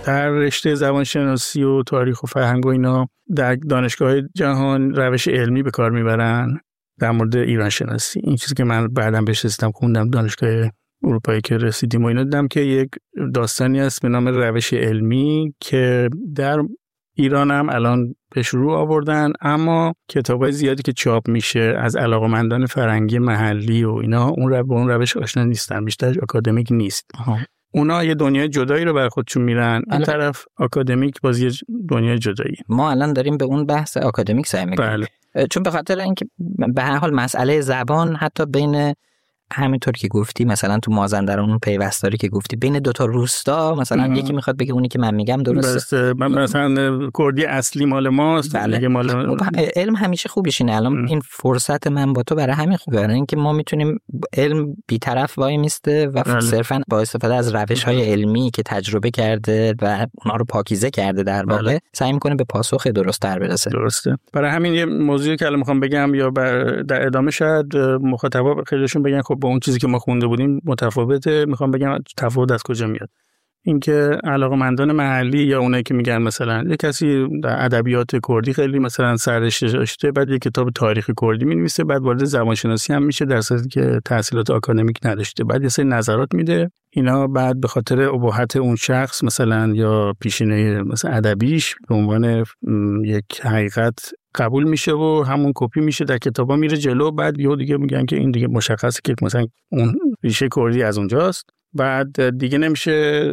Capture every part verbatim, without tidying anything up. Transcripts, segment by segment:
در رشته زبانشناسی و تاریخ و فرهنگ و اینا در دانشگاه‌های جهان روش علمی به کار میبرن در مورد ایران شناسی. این چیزی که من بعداً بهش رسیدم خوندم دانشگاه اروپایی که رسیدیم و اینا دیدم که یک داستانی هست به نام روش علمی که در ایران هم الان پیش رو آوردن، اما کتابای زیادی که چاپ میشه از علاقه‌مندان فرهنگی محلی و اینا اون رو با اون روش آشنا نیستن، بیشتر آکادمیک نیست. آها. اونا یه دنیای جدایی رو برای خودشون میرن، این طرف آکادمیک باز یه دنیای جدایی. ما الان داریم به اون بحث آکادمیک سعی میکنیم. بله. چون به خاطر اینکه به هر حال مسئله زبان حتی بین همینطور که گفتی مثلا تو مازندران اون پیوستاری که گفتی بین دوتا روستا مثلا ام. یکی میخواد بگه اونی که من میگم درسته، مثلا کردی اصلی مال ماست. بله. مال علم همیشه خوبش اینه. الان ام. این فرصت من با تو برای همین خوبه، برای اینکه ما میتونیم علم بی‌طرف وای میسته و بله. صرفا با استفاده از روش‌های علمی که تجربه کرده و اونا رو پاکیزه کرده در واقع بله. سعی میکنه به پاسخ درست‌تر برسه. درسته. برای همین یه موضوعی که الان میخوام بگم یا در ادامه شاید مخاطبا خیلیشون بگن خب با اون چیزی که ما خونده بودیم متفاوته. میخوام بگم تفاوت از کجا میاد. اینکه علاقه‌مندان محلی یا اونایی که میگن مثلا یه کسی در ادبیات کردی خیلی مثلا سررشته داشته، بعد یه کتاب تاریخ کردی می‌نویسه، بعد وارد زبانشناسی هم میشه در صورتی که تحصیلات آکادمیک نداشته، بعد یه سری نظرات میده، اینا بعد به خاطر ابهت اون شخص مثلا یا پیشینه مثلا ادبیش به عنوان یک حقیقت قبول میشه و همون کپی میشه در کتابا میره جلو، بعد یهو دیگه میگن که این دیگه مشخصه که مثلا اون ریشه کردی از اونجاست، بعد دیگه نمیشه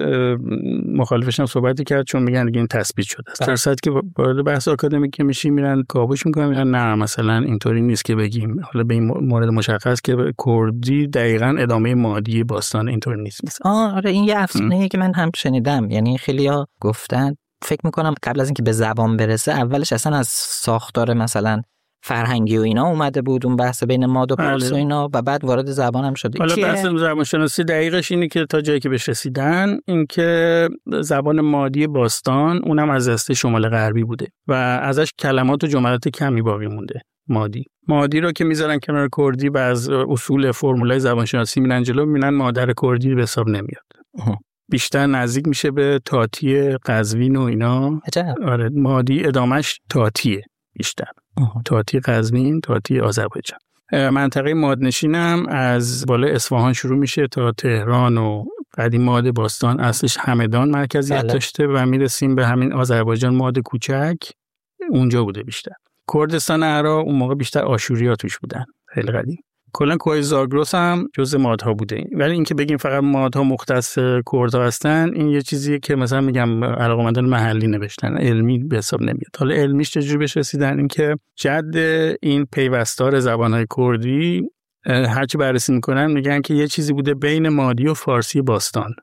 مخالفش هم صحبتی کرد چون میگن دیگه این تثبیت شده است. در صورتی که وارد بحث آکادمیک میشی میرن کاوش میکنن، میگن نه مثلا اینطوری نیست که بگیم حالا به این مورد مشخص که کردی دقیقاً ادامه مادی باستان اینطوری نیست مثلا. آه آره این یه افسانه‌ایه که من هم شنیدم، یعنی خیلیا گفتن فکر میکنم قبل از اینکه به زبان برسه اولش اصلا از ساختار مثلا فرهنگی و اینا اومده بود اون بحث بین ماد و پرس و اینا و بعد وارد زبان هم شده. حالا بحث زبانشناسی دقیقش اینه که تا جایی که بهش رسیدن این که زبان مادی باستان اونم از دسته شمال غربی بوده و ازش کلمات و جملات کمی باقی مونده. مادی مادی رو که میذارن کنار کردی و از اصول فرمولای زبانشناسی میرن جلو، میبینن مادر کردی به حساب نمیاد. اه. بیشتر نزدیک میشه به تاتی قزوین و اینا. عجب. آره مادی ادامش تاتیه بیشتر. آه. تاتی قزوین، تاتی آذربایجان. منطقه مادنشینم از بالای اصفهان شروع میشه تا تهران و قدیم ماد باستان اصلش همدان مرکزیت بله. داشته و میرسیم به همین آذربایجان ماد کوچک اونجا بوده بیشتر. کردستان عراق اون موقع بیشتر آشوریا توش بودن خیلی قدیم. کلا کوه زاگرس هم جزء مادها بوده، ولی اینکه بگیم فقط مادها مختص کردها هستن این یه چیزیه که مثلا میگم علاقه‌مندان محلی نوشتن، علمی به حساب نمیاد. حالا علمیش چجوری بهش رسیدن؟ این که جد این پیوستار زبان‌های کردی هرچی بررسی میکنن میگن که یه چیزی بوده بین مادی و فارسی باستان.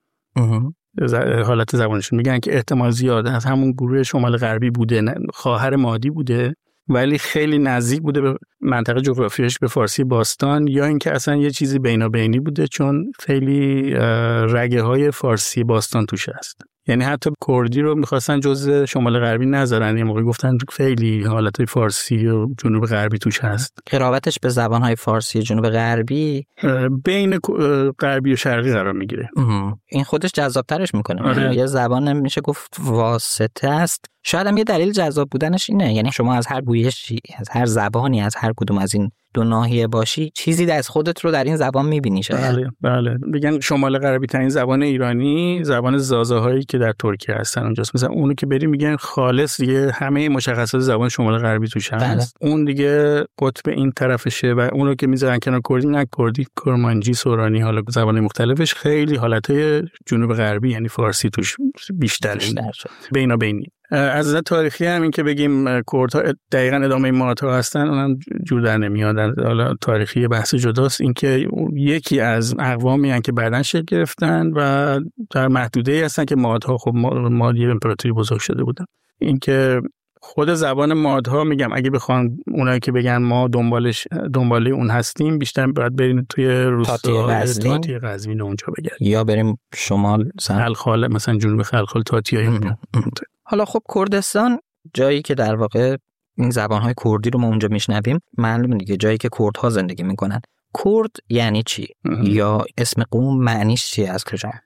حالت زبانشون میگن که احتمال زیاد از همون گروه شمال غربی بوده، خواهر مادی بوده ولی خیلی نزدیک بوده به منطقه جغرافیایش به فارسی باستان، یا اینکه اصلا یه چیزی بینابینی بوده چون خیلی رگه های فارسی باستان توش هست. یعنی حتی کردی رو میخواستن جزء شمال غربی نذارن، یه موقعی گفتن خیلی حالت فارسی و جنوب غربی توش هست. قرابتش به زبانهای فارسی جنوب غربی بین غربی و شرقی قرار میگیره. این خودش جذابترش میکنه. آره. یه زبان میشه گفت واسطه است. شاید هم یه دلیل جذاب بودنش اینه، یعنی شما از هر گویشی، از هر زبانی، از هر کدوم از این دو ناحیه باشی چیزی از خودت رو در این زبان میبینی. بله بله. میگن شمال غربی ترین زبان ایرانی زبان زازاهایی که در ترکیه هستن اونجاست. مثلا اونو که بری میگن خالص دیگه همه مشخصات زبان شمال غربی توش هست. بله. اون دیگه قطب این طرفشه و اونو که میذارن کنار کردی، نه کردی، کرمانجی، سورانی، حالا زبان مختلفش خیلی حالتهای جنوب غربی یعنی فارسی توش بیشتر بینابینی. از نظر تاریخی هم این که بگیم کردها دقیقاً ادامه مادها هستن اونم جور در نمیاد. حالا تاریخی بحث جداست. این که یکی از اقوامی هستن که بعداً شکل گرفتن و در محدوده هستن که مادها خب مادی امپراتوری بزرگ شده بودن. این که خود زبان مادها میگم اگه بخوان اونایی که بگن ما دنبالش دنباله اون هستیم بیشتر باید بریم توی روستا تاتی قزوین اونجا بگردیم یا بریم شمال خلخال مثلا جنوب خلخال تاتیای. حالا خب کردستان جایی که در واقع این زبان‌های کردی رو ما اونجا میشنویم، معلومه دیگه جایی که کردها زندگی میکنن. کرد یعنی چی؟ یا اسم قوم معنیش چیه از کجا؟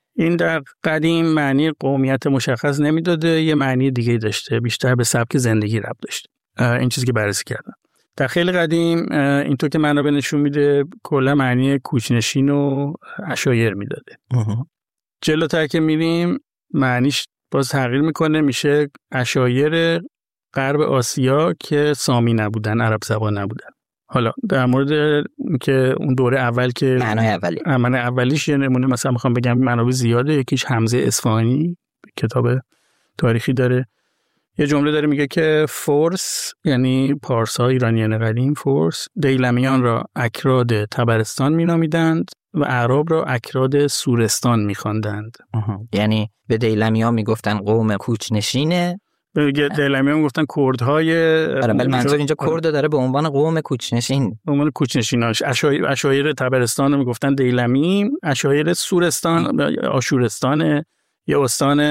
این در قدیم معنی قومیت مشخص نمیداده، یه معنی دیگه داشته، بیشتر به سبک زندگی ربط داشته. این چیزی که بررسی کردم. در خیلی قدیم اینطور که منابع نشون میده کلا معنی کوچنشین و عشایر میداده. جلوتر که میریم معنیش باز تغییر میکنه، میشه عشایر غرب آسیا که سامی نبودن، عرب زبان نبودن. حالا در مورد که اون دوره اول که معنای اولی معنی اولیش یه نمونه مثلا میخوام بگم منابع زیاده. یکیش حمزه اصفهانی کتاب تاریخی داره، یه جمله داره میگه که فورس یعنی پارسا ایرانیان قدیم فورس دیلمیان را اکراد تبرستان مینامیدند و اعراب را اکراد سورستان میخواندند. یعنی به دیلمیان میگفتن قوم کوچنشینه، به دیلمیان میگفتن کردهای. آره ولی منظور اینجا کرد داره به عنوان قوم کوچنشین، به عنوان کوچنشیناش. اشایر اشایر تبرستان رو میگفتن دیلمی، اشایر سورستان آشورستان یه استان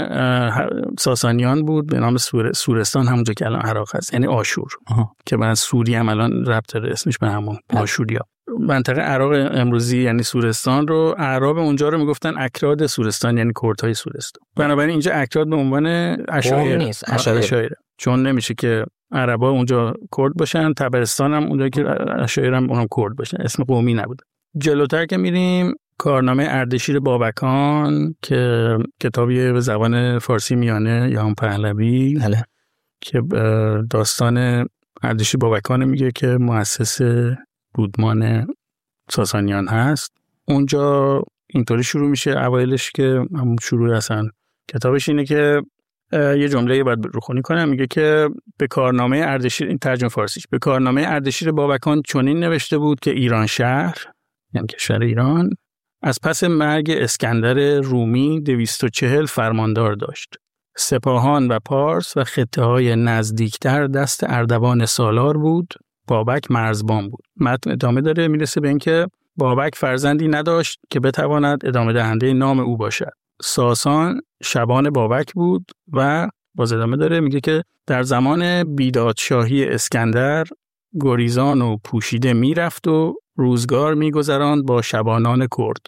ساسانیان بود به نام سور... سورستان، همونجا که الان عراق هست، یعنی آشور. آه. که بعد سوری هم الان ربط داره اسمش به همون آشوریا. منطقه عراق امروزی یعنی سورستان رو اعراب اونجا رو میگفتن اکراد سورستان، یعنی کردهای سورستان. بنابراین اینجا اکراد به عنوان اشایر نیست، اشایر، چون نمیشه که عربا اونجا کرد باشن، تبرستان هم اونجا که اشایر هم اونم کرد باشن، اسم قومی نبود. جلوتر که میریم کارنامه اردشیر بابکان که کتابی به زبان فارسی میانه یا هم پهلوی هله. که داستان اردشیر بابکان میگه که مؤسس رودمان ساسانیان هست. اونجا اینطوری شروع میشه اوایلش که همون شروع اصلا کتابش اینه که یه جمله باید روخونی کنم، میگه که به کارنامه اردشیر، این ترجمه فارسیش، به کارنامه اردشیر بابکان چنین نوشته بود که ایران شهر یعنی کشور ایران از پس مرگ اسکندر رومی دویست و چهل فرماندار داشت. سپاهان و پارس و خطه های نزدیکتر دست اردوان سالار بود. بابک مرزبان بود. متن ادامه داره، میرسه به اینکه بابک فرزندی نداشت که بتواند ادامه دهنده نام او باشد. ساسان شبان بابک بود و باز ادامه داره میگه که در زمان بیدادشاهی اسکندر گریزان و پوشیده میرفت و روزگار میگذراند با شبانان کرد.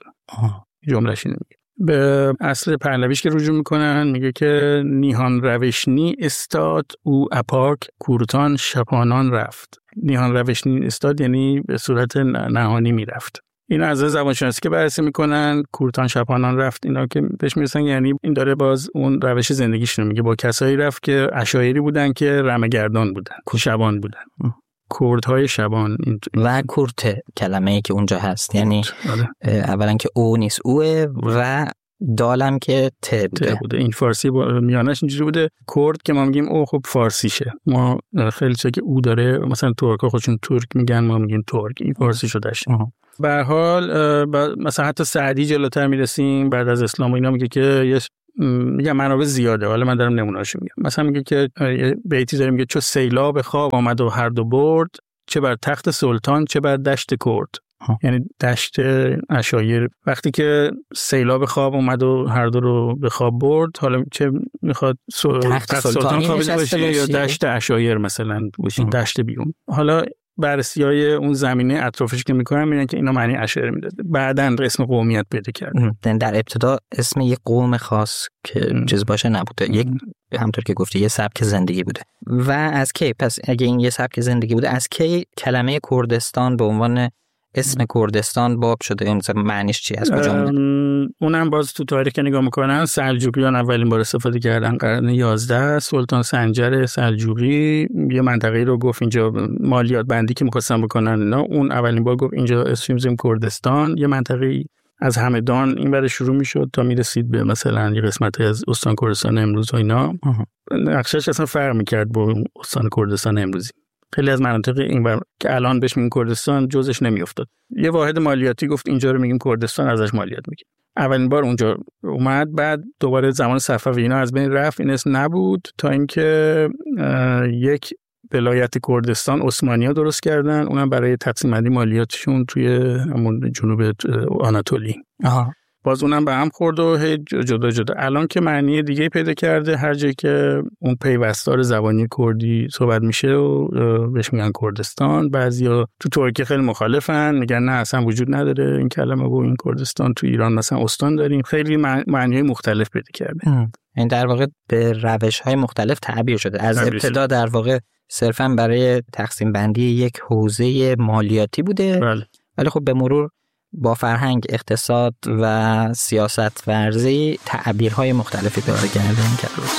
جمله‌ش اینه. به اصل پهلویش که رجوع میکنن میگه که نیهان روشنی استاد او اپاک کورتان شبانان رفت. نیهان روشنی استاد یعنی به صورت نهانی میرفت. این از زبان شناسی که بررسی میکنن کورتان شبانان رفت، اینا که بهش میرسن یعنی این داره باز اون روش زندگیش رو میگه. با کسایی رفت که عشایری بودن که رمه‌گردان بودن، شبان بودن، کردهای شبان. و کورت کلمه‌ای که اونجا هست یعنی اولا که او نیست اوه و دالم که ت بوده. بوده. این فارسی میانش اینجوری بوده. کرد که ما میگیم او خب فارسیشه. ما خیلی چیزا که او داره مثلا ترک‌ها خودشون ترک میگن، ما میگیم ترک. این فارسی شدهش. به هر حال مثلا حتی سعدی جلوتر میرسیم بعد از اسلام و اینا میگه که یه میگم منابع زیاده، حالا من دارم نمونه‌اشو میگم. مثلا میگه که بیتی داره میگه چو سیلاب خواب آمد و هر دو برد، چه بر تخت سلطان چه بر دشت کرد. یعنی دشت عشایر وقتی که سیلاب خواب اومد و هر دو رو به خواب برد، حالا چه میخواد تخت سلطان خوابیده باشه یا دشت عشایر مثلا باشه، دشت بیرون. حالا بررسی‌های اون زمینه اطرافش که میکنن میگن که اینا معنی عشایر میداده. بعدن اسم قومیت پیدا کرد. در ابتدا اسم یک قوم خاص که چیز باشه نبوده، یک همونطور که گفتی یه سبک زندگی بوده. و از کی پس اگه این یه سبک زندگی بوده، از کی کلمه کردستان به عنوان اسم کردستان باب شده؟ مثلا معنیش چی از کجا اومده؟ اونم باز تو تاریخ که نگاه میکنن سلجوقیان اولین بار استفاده کردن قرن یازده. سلطان سنجر سلجوقی یه منطقه‌ای رو گفت اینجا مالیات بندی که می‌خواستن بکنن اینا، اون اولین بار گفت اینجا اسمیم کردستان. یه منطقه‌ای از همدان این ور شروع میشد تا میرسید به مثلا یه قسمتی از استان کردستان امروز و اینا. نقشش اصلا فرق می‌کرد با استان کردستان امروزی. خیلی از مناطق این بر که الان بهش میگیم کردستان جزش نمیافتاد. یه واحد مالیاتی گفت اینجا رو میگیم کردستان، ازش مالیات میگیم. اولین بار اونجا اومد، بعد دوباره زمان صفوی اینا از بین رفت، این اسم نبود تا اینکه یک ولایت کردستان عثمانی‌ها درست کردن، اونم برای تقسیم بندی مالیاتشون توی همون جنوب آناتولی. آها. باز اونم به هم خورد و جدا جدا. الان که معنی دیگه پیدا کرده، هر جایی که اون پیوستار زبانی کردی صحبت میشه و بهش میگن کردستان. بعضیا تو ترکیه خیلی مخالفن، میگن نه اصلا وجود نداره این کلمه و این کردستان. تو ایران مثلا استان داریم. خیلی معنی مختلف پیدا کرده. این در واقع به روش‌های مختلف تعبیر شده. از ابتدا در واقع صرفاً برای تقسیم بندی یک حوزه مالیاتی بوده، بله. ولی خب به مرور با فرهنگ، اقتصاد و سیاست ورزی تعبیرهای مختلفی پیدا کرده این کلمه.